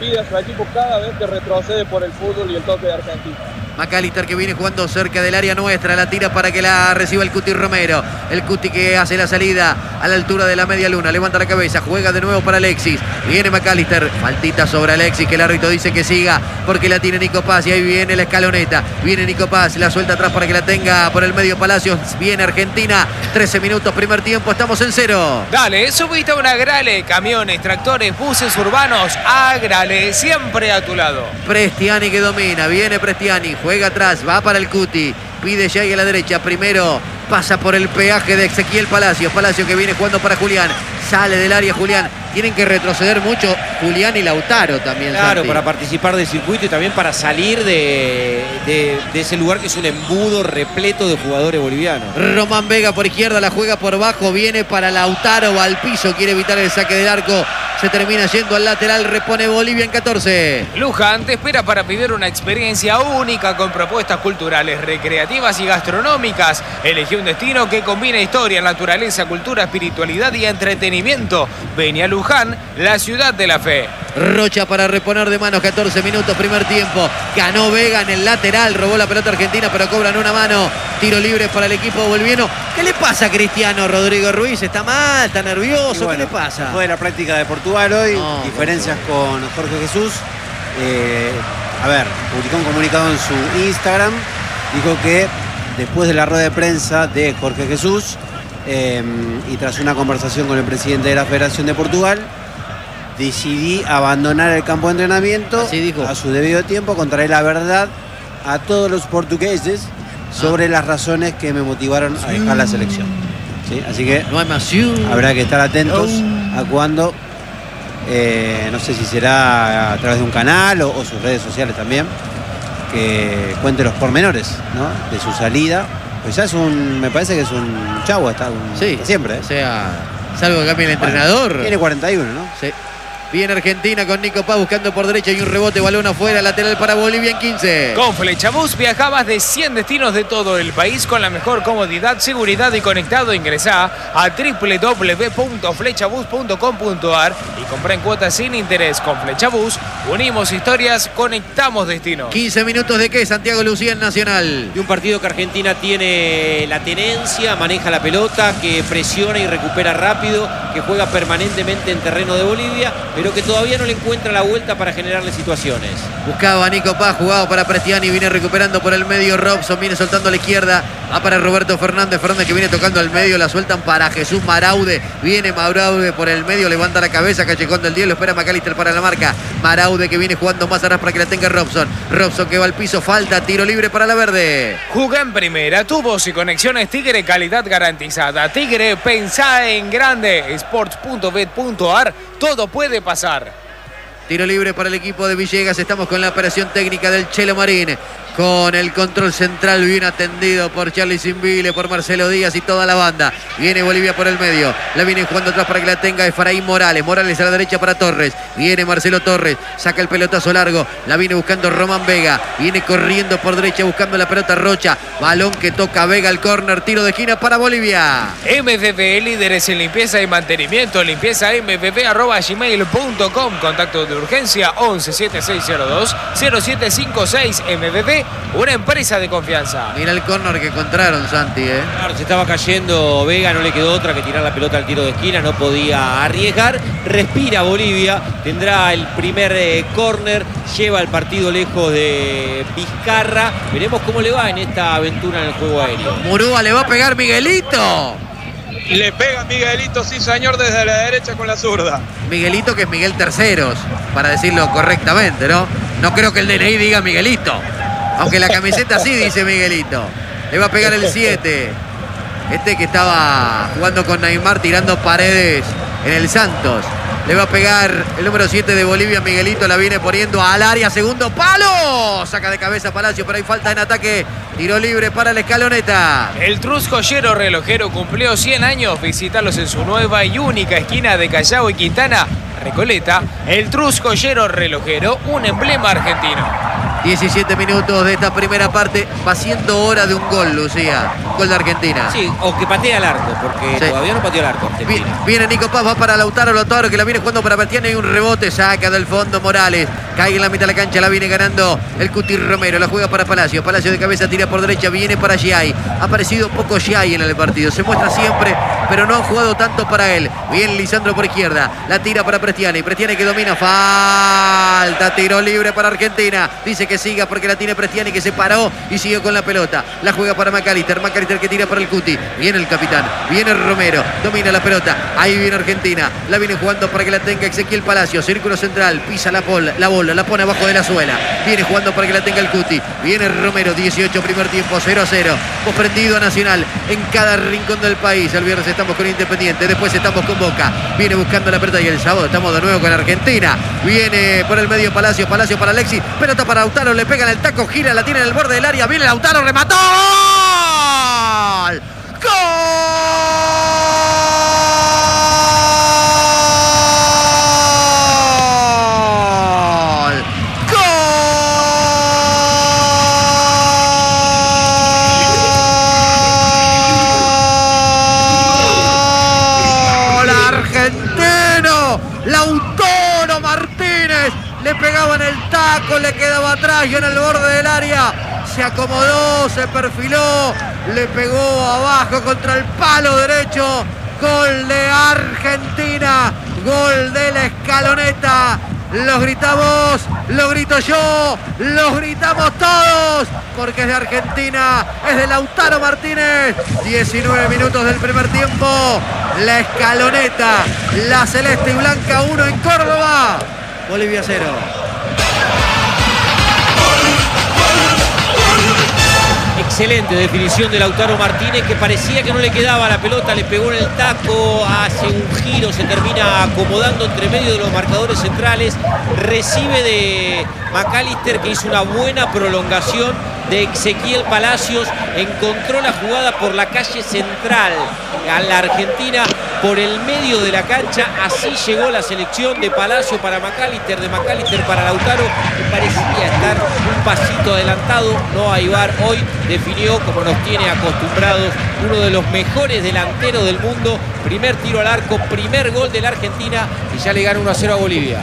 pide a su equipo cada vez que retrocede por el fútbol y el toque de Argentina. McAllister que viene jugando cerca del área nuestra, la tira para que la reciba el Cuti Romero. El Cuti que hace la salida a la altura de la media luna, levanta la cabeza, juega de nuevo para Alexis. Viene McAllister, faltita sobre Alexis que el árbitro dice que siga porque la tiene Nico Paz y ahí viene la escaloneta. Viene Nico Paz, la suelta atrás para que la tenga por el medio Palacios. Viene Argentina, 13 minutos, primer tiempo, estamos en 0. Dale, subiste a una Agrale, camiones, tractores, buses urbanos, Agrale, siempre a tu lado. Prestiani que domina, viene Prestiani, juega atrás, va para el Cuti, pide ya a la derecha, primero pasa por el peaje de Ezequiel Palacios, Palacios que viene jugando para Julián, sale del área Julián, tienen que retroceder mucho Julián y Lautaro también. Claro, Santi, para participar del circuito y también para salir de ese lugar que es un embudo repleto de jugadores bolivianos. Román Vega por izquierda, la juega por bajo, viene para Lautaro, va al piso, quiere evitar el saque del arco, se termina yendo al lateral, repone Bolivia en 14. Luján te espera para vivir una experiencia única con propuestas culturales, recreativas y gastronómicas. Elegí un destino que combina historia, naturaleza, cultura, espiritualidad y entretenimiento. Vení a Luján, la ciudad de la fe. Rocha para reponer de manos, 14 minutos, primer tiempo. Ganó Vega en el lateral, robó la pelota argentina, pero cobran una mano. Tiro libre para el equipo boliviano. ¿Qué le pasa a Cristiano Rodrigo Ruiz? ¿Está mal? ¿Está nervioso? Bueno, ¿qué le pasa? Fue de la práctica de Portugal hoy, No, diferencias con Jorge Jesús. Publicó un comunicado en su Instagram. Dijo que después de la rueda de prensa de Jorge Jesús y tras una conversación con el presidente de la Federación de Portugal, decidí abandonar el campo de entrenamiento. Así dijo. A su debido tiempo contaré la verdad a todos los portugueses sobre las razones que me motivaron a dejar la selección. ¿Sí? Así que No hay más. habrá que estar atentos a cuando, no sé si será a través de un canal o sus redes sociales también, que cuente los pormenores, ¿no?, de su salida. Pues ya me parece que es un chavo hasta siempre. O sea, salvo que cambie el entrenador. Tiene 41, ¿no? Sí. Viene Argentina con Nico Paz buscando por derecha y un rebote, balón afuera, lateral para Bolivia en 15. Con Flechabús viajabas de 100 destinos de todo el país con la mejor comodidad, seguridad y conectado. Ingresá a www.flechabus.com.ar y comprá en cuotas sin interés. Con Flechabús unimos historias, conectamos destinos. 15 minutos de qué, Santiago Lucía en Nacional. Y un partido que Argentina tiene la tenencia, maneja la pelota, que presiona y recupera rápido, que juega permanentemente en terreno de Bolivia, pero que todavía no le encuentra la vuelta para generarle situaciones. Buscaba a Nico Paz, jugado para Prestiani, viene recuperando por el medio Robson, viene soltando a la izquierda, va para Roberto Fernández, Fernández que viene tocando al medio, la sueltan para Jesús Maraude, viene Maraude por el medio, levanta la cabeza, callejón del 10, lo espera McAllister para la marca, Maraude que viene jugando más atrás para que la tenga Robson, Robson que va al piso, falta, tiro libre para la verde. Jugá en primera, tu voz y conexiones Tigre, calidad garantizada. Tigre, pensá en grande. Sports.bet.ar, todo puede pasar. Tiro libre para el equipo de Villegas. Estamos con la operación técnica del Chelo Marín. Con el control central bien atendido por Charlie Simbile, por Marcelo Díaz y toda la banda. Viene Bolivia por el medio. La viene jugando atrás para que la tenga Efraín Morales. Morales a la derecha para Torres. Viene Marcelo Torres. Saca el pelotazo largo. La viene buscando Román Vega. Viene corriendo por derecha buscando la pelota Rocha. Balón que toca Vega al córner. Tiro de esquina para Bolivia. MVV, líderes en limpieza y mantenimiento. limpiezamvv@gmail.com. Contacto de urgencia 117602 0756. MVV, una empresa de confianza. Mira el córner que encontraron, Santi, Claro, se estaba cayendo Vega, no le quedó otra que tirar la pelota al tiro de esquina, no podía arriesgar. Respira Bolivia, tendrá el primer córner, lleva el partido lejos de Vizcarra. Veremos cómo le va en esta aventura en el juego aéreo. Murúa le va a pegar Miguelito. Le pega Miguelito, sí señor, desde la derecha con la zurda. Miguelito, que es Miguel Terceros, para decirlo correctamente, ¿no? No creo que el DNI diga Miguelito, aunque la camiseta sí dice Miguelito. Le va a pegar el 7. Este que estaba jugando con Neymar tirando paredes en el Santos. Le va a pegar el número 7 de Bolivia, Miguelito, la viene poniendo al área, segundo palo. Saca de cabeza Palacio, pero hay falta en ataque. Tiro libre para la Escaloneta. El Trus Joyero Relojero cumplió 100 años. Visítalos en su nueva y única esquina de Callao y Quintana, Recoleta. El Trus Joyero Relojero, un emblema argentino. 17 minutos de esta primera parte. Va siendo hora de un gol, Lucía. gol de Argentina. Sí, o que patea al arco, porque Sí. todavía no pateó el arco Argentina. Viene Nico Paz, va para Lautaro que la viene jugando para Bertiani. Hay un rebote, saca del fondo Morales. Cae en la mitad de la cancha, la viene ganando el Cuti Romero. La juega para Palacio. Palacio de cabeza tira por derecha, viene para Giai. Ha aparecido poco Giai en el partido. Se muestra siempre, pero no han jugado tanto para él. Bien Lisandro por izquierda. La tira para Prestiani. Prestiani que domina. Falta. Tiro libre para Argentina. Dice que siga porque la tiene Prestiani, que se paró y siguió con la pelota. La juega para McAllister. McAllister que tira para el Cuti. Viene el capitán. Viene Romero. Domina la pelota. Ahí viene Argentina. La viene jugando para que la tenga Ezequiel Palacio. Círculo central. Pisa la bola. La pone abajo de la suela. Viene jugando para que la tenga el Cuti. Viene Romero. 18 primer tiempo. 0-0. Hemos prendido a Nacional en cada rincón del país. El viernes estamos con Independiente. Después estamos con Boca. Viene buscando la pelota y el sábado estamos de nuevo con Argentina. Viene por el medio Palacio. Palacio para Alexis. Pelota para Lautaro. Le pega en el taco. Gira. La tiene en el borde del área. Viene Lautaro. Remató. ¡Gol! Lautaro Martínez le pegaba en el taco, le quedaba atrás y en el borde del área se acomodó, se perfiló, le pegó abajo contra el palo derecho. Gol de Argentina, gol de la Escaloneta. Los gritamos, lo grito yo, los gritamos todos, porque es de Argentina, es de Lautaro Martínez. 19 minutos del primer tiempo. La Escaloneta, la celeste y blanca 1 en Córdoba. Bolivia 0. Excelente definición de Lautaro Martínez, que parecía que no le quedaba la pelota, le pegó en el taco, hace un giro, se termina acomodando entre medio de los marcadores centrales, recibe de McAllister, que hizo una buena prolongación de Ezequiel Palacios, encontró la jugada por la calle central a la Argentina, por el medio de la cancha. Así llegó la selección de Palacio para McAllister, de McAllister para Lautaro, que parecía estar un pasito adelantado. No hay VAR, hoy definió, como nos tiene acostumbrados, uno de los mejores delanteros del mundo. Primer tiro al arco, primer gol de la Argentina, y ya le gana 1-0 a Bolivia.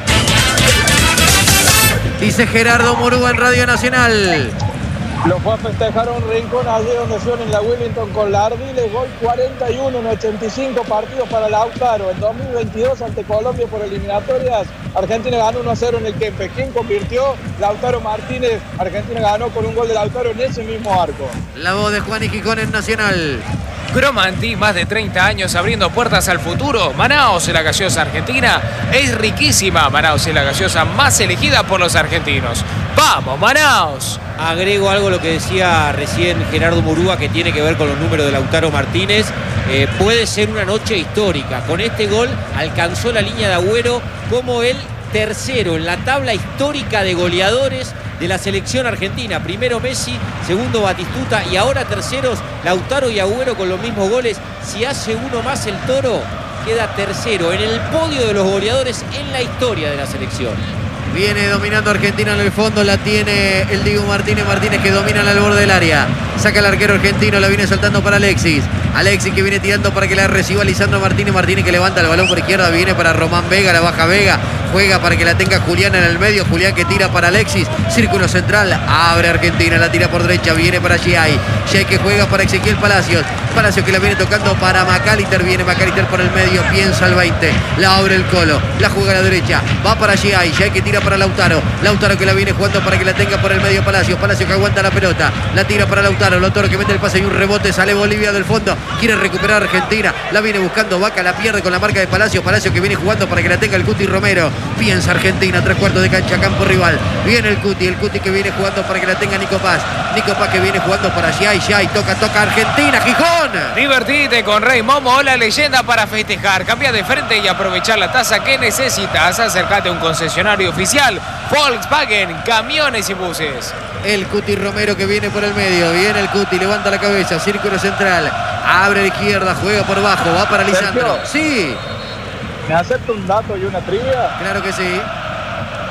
Dice Gerardo Murúa en Radio Nacional. Lo fue a festejar a un rincón allí donde son en la Wellington con la Ardiles. Gol 41 en 85 partidos para Lautaro. En 2022 ante Colombia por eliminatorias, Argentina ganó 1-0 en el Kempes. ¿Quién convirtió? Lautaro Martínez. Argentina ganó con un gol de Lautaro en ese mismo arco. La voz de Juan y Gijón en Nacional. Cromanti, más de 30 años abriendo puertas al futuro. Manaos, la gaseosa argentina, es riquísima. Manaos es la gaseosa más elegida por los argentinos. ¡Vamos, Manaos! Agrego algo a lo que decía recién Gerardo Murúa, que tiene que ver con los números de Lautaro Martínez. Puede ser una noche histórica. Con este gol alcanzó la línea de Agüero como el tercero en la tabla histórica de goleadores de la selección argentina. Primero Messi, segundo Batistuta y ahora terceros Lautaro y Agüero con los mismos goles. Si hace uno más el Toro, queda tercero en el podio de los goleadores en la historia de la selección. Viene dominando Argentina en el fondo, la tiene el Diego Martínez. Martínez que domina en el borde del área. Saca el arquero argentino, la viene soltando para Alexis. Alexis que viene tirando para que la reciba Lisandro Martínez. Martínez que levanta el balón por izquierda, viene para Román Vega, la baja Vega. Juega para que la tenga Julián en el medio. Julián que tira para Alexis. Círculo central, abre Argentina, la tira por derecha, viene para Giai. Giai que juega para Ezequiel Palacios. Palacios que la viene tocando para McAllister. Viene McAllister por el medio, piensa el 20. La abre el Colo, la juega a la derecha. Va para Giai. Giai que tira para Lautaro. Lautaro que la viene jugando para que la tenga por el medio Palacios. Palacios que aguanta la pelota. La tira para Lautaro. Lautaro que mete el pase y un rebote. Sale Bolivia del fondo. Quiere recuperar Argentina. La viene buscando Vaca. La pierde con la marca de Palacios. Palacios que viene jugando para que la tenga el Cuti Romero. Piensa Argentina. 3/4 de cancha. Campo rival. Viene el Cuti. El Cuti que viene jugando para que la tenga Nico Paz. Nico Paz que viene jugando para Giai. Giai toca Argentina. Gijón. Divertite con Rey Momo, la leyenda para festejar. Cambia de frente y aprovechar la tasa que necesitas. Acércate a un concesionario oficial Volkswagen, camiones y buses. El Cuti Romero que viene por el medio. Viene el Cuti, levanta la cabeza. Círculo central. Abre a la izquierda, juega por bajo. Va para Lisandro. Sí. ¿Me acepta un dato y una trivia? Claro que sí.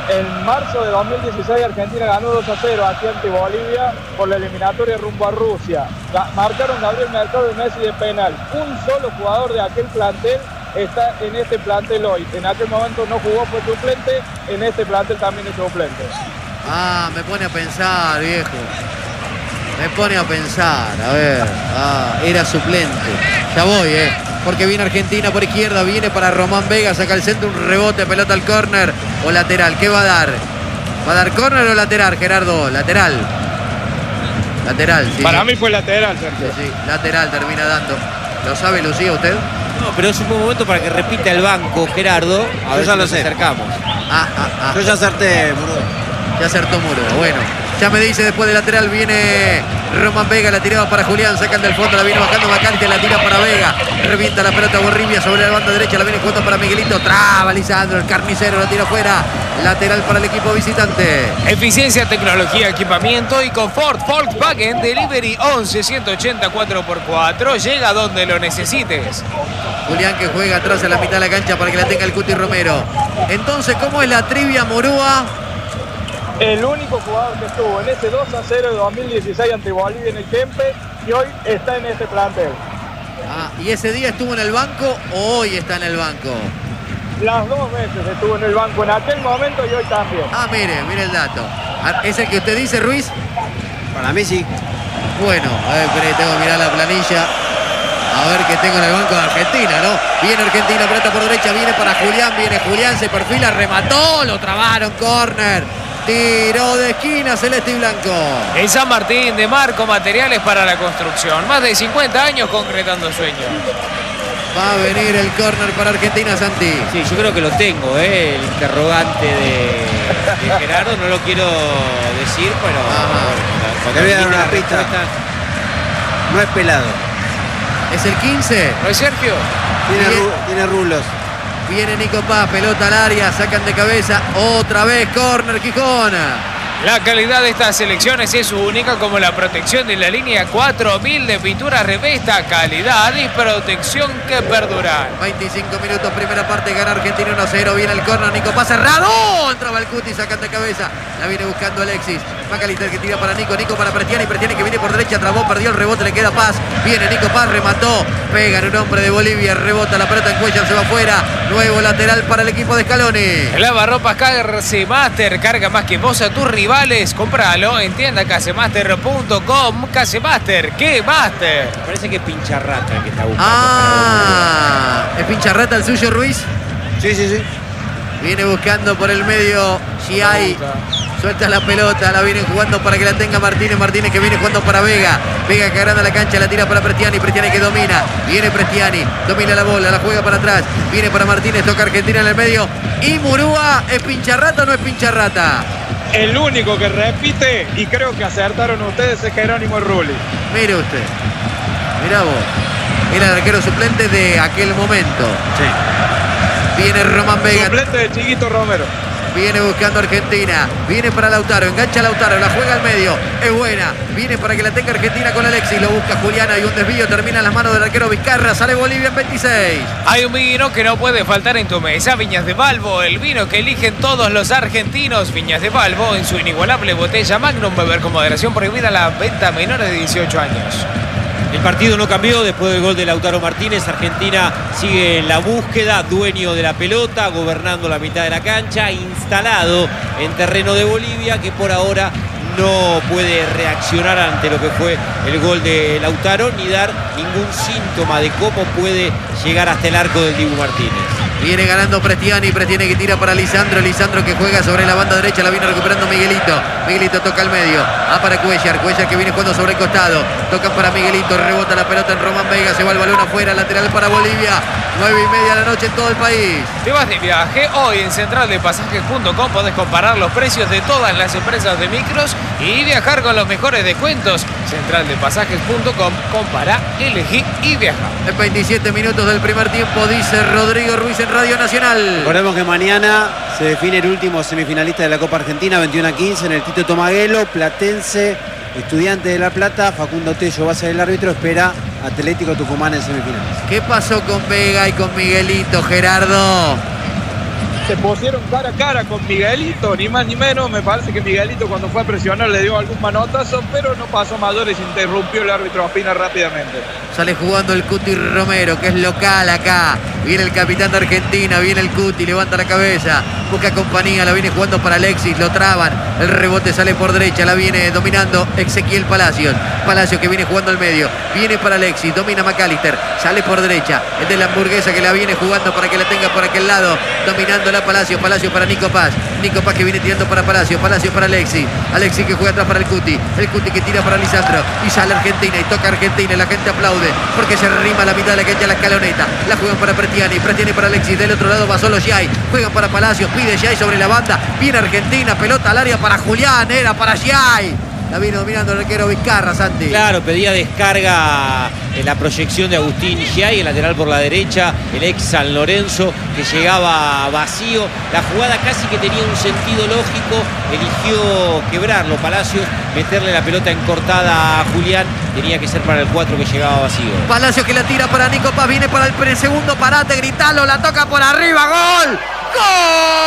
En marzo de 2016 Argentina ganó 2-0 aquí ante Bolivia por la eliminatoria rumbo a Rusia. Marcaron Gabriel Mercado y Messi de penal. Un solo jugador de aquel plantel está en este plantel hoy. En aquel momento no jugó, fue suplente. En este plantel también es suplente. Ah, me pone a pensar, viejo. Me pone a pensar, a ver. Ah, era suplente. Ya voy, porque viene Argentina por izquierda, viene para Román Vega, saca el centro, un rebote, pelota al córner o lateral. ¿Qué va a dar? ¿Va a dar córner o lateral, Gerardo? Lateral. Lateral, sí. Para mí fue lateral, Sergio. Sí, lateral termina dando. ¿Lo sabe, Lucía, usted? No, pero es un buen momento para que repita el banco, Gerardo. A ver si nos acercamos. Yo ya acerté, Muro. Ya acertó Muro. Bueno, ya me dice después del lateral viene Román Vega, la tiraba para Julián, sacan del fondo, la viene bajando Macante, la tira para Vega, revienta la pelota Borribia sobre la banda derecha, la viene jugando para Miguelito, traba Lisandro, el carnicero, la tira fuera, lateral para el equipo visitante. Eficiencia, tecnología, equipamiento y confort. Volkswagen Delivery 11-180 4x4. Llega donde lo necesites. Julián que juega atrás en la mitad de la cancha para que la tenga el Cuti Romero. Entonces, ¿cómo es la trivia, Morúa? El único jugador que estuvo en ese 2-0 de 2016 ante Bolivia en el Kempes y hoy está en este plantel. ¿Y ese día estuvo en el banco o hoy está en el banco? Las dos veces estuvo en el banco, en aquel momento y hoy también. Mire el dato. ¿Es el que usted dice, Ruiz? Para mí sí. Bueno, a ver, espere, tengo que mirar la planilla. A ver qué tengo en el banco de Argentina, ¿no? Viene Argentina, pelota por derecha, viene para Julián, viene Julián, se perfila, remató, lo trabaron, córner. Tiro de esquina, celeste y blanco. En San Martín de Marco, materiales para la construcción. Más de 50 años concretando sueños. Va a venir el córner para Argentina, Santi. Sí, yo creo que lo tengo, el interrogante de Gerardo. No lo quiero decir, pero Te voy a dar una pista. No es pelado. ¿Es el 15? ¿No es Sergio? Tiene rulos. Viene Nico Paz, pelota al área, sacan de cabeza, otra vez, córner Gijón. La calidad de estas selecciones es única, como la protección de la línea 4000 de pintura Revesta, calidad y protección que perduran. 25 minutos, primera parte, gana Argentina 1-0, viene el córner, Nico Paz cerrado, entraba el Cuti, sacan de cabeza, la viene buscando Alexis, Macalister que tira para Nico, Nico para Prestiani que viene por derecha, trabó, perdió el rebote, le queda Paz, viene Nico Paz, remató, pega en un hombre de Bolivia, rebota la pelota en Cuellar, se va afuera, nuevo lateral para el equipo de Scaloni. Lavarropas Casemaster, carga más que vos a tus rivales, cómpralo en tienda casemaster.com. Casemaster, ¿qué master? Parece que es Pincharrata el que está buscando. ¿Es Pincharrata el suyo, Ruiz? Sí. Viene buscando por el medio Giai. Suelta la pelota, la vienen jugando para que la tenga Martínez. Martínez que viene jugando para Vega. Vega que agranda la cancha, la tira para Prestiani. Prestiani que domina. Viene Prestiani, domina la bola, la juega para atrás. Viene para Martínez, toca Argentina en el medio. Y Murúa, ¿es Pincharrata o no es Pincharrata? El único que repite, y creo que acertaron ustedes, es Jerónimo Rulli. Mire usted. Mirá vos. Era el arquero suplente de aquel momento. Sí. Viene Román Vega. Suplente de Chiquito Romero. Viene buscando Argentina. Viene para Lautaro. Engancha Lautaro. La juega al medio. Es buena. Viene para que la tenga Argentina con Alexis. Lo busca Juliana. Y un desvío. Termina en las manos del arquero Vizcarra. Sale Bolivia en 26. Hay un vino que no puede faltar en tu mesa. Viñas de Balbo. El vino que eligen todos los argentinos. Viñas de Balbo en su inigualable botella Magnum. Beber con moderación, prohibida la venta a menores de 18 años. El partido no cambió después del gol de Lautaro Martínez. Argentina sigue en la búsqueda, dueño de la pelota, gobernando la mitad de la cancha, instalado en terreno de Bolivia, que por ahora no puede reaccionar ante lo que fue el gol de Lautaro, ni dar ningún síntoma de cómo puede llegar hasta el arco del Dibu Martínez. Viene ganando Prestiani que tira para Lisandro. Lisandro que juega sobre la banda derecha. La viene recuperando Miguelito. Miguelito toca al medio. Para Cuellar. Cuellar que viene jugando sobre el costado. Toca para Miguelito. Rebota la pelota en Román Vega. Se va el balón afuera. Lateral para Bolivia. 9:30 de la noche en todo el país. Te vas de viaje. Hoy en centraldepasajes.com podés comparar los precios de todas las empresas de micros y viajar con los mejores descuentos. Centraldepasajes.com. Compara, elegí y viaja. En 27 minutos del primer tiempo, dice Rodrigo Ruiz en Radio Nacional. Recordemos que mañana se define el último semifinalista de la Copa Argentina, 21-15, en el Tito Tomaguelo. Platense, Estudiante de La Plata. Facundo Tello va a ser el árbitro. Espera Atlético Tucumán en semifinales. ¿Qué pasó con Vega y con Miguelito, Gerardo? se pusieron cara a cara con Miguelito, ni más ni menos. Me parece que Miguelito cuando fue a presionar le dio algún manotazo, pero no pasó mayores, interrumpió el árbitro Ospina rápidamente. Sale jugando el Cuti Romero, que es local acá. Viene el capitán de Argentina, viene el Cuti, levanta la cabeza, busca compañía, la viene jugando para Alexis, lo traban, el rebote sale por derecha, la viene dominando Ezequiel Palacios. Palacios que viene jugando al medio, viene para Alexis, domina McAllister, sale por derecha, el de la hamburguesa que la viene jugando para que la tenga por aquel lado, dominando la Palacios, Palacios para Nico Paz que viene tirando para Palacios, Palacios para Alexis que juega atrás para el Cuti que tira para Lisandro, y sale Argentina y toca Argentina, y la gente aplaude porque se arrima a la mitad de la cancha la escaloneta, la juegan para Pretiani para Alexis, del otro lado va solo Giai, juegan para Palacios, pide Giai sobre la banda, viene Argentina, pelota al área para Julián, era para Giai. La viene dominando el arquero Vizcarra, Santi. Claro, pedía descarga en la proyección de Agustín Giai, el lateral por la derecha, el ex San Lorenzo, que llegaba vacío. La jugada casi que tenía un sentido lógico, eligió quebrarlo Palacios, meterle la pelota encortada a Julián, tenía que ser para el 4 que llegaba vacío. Palacios que la tira para Nico Paz, viene para el segundo parate, gritalo, la toca por arriba, ¡gol! ¡Gol!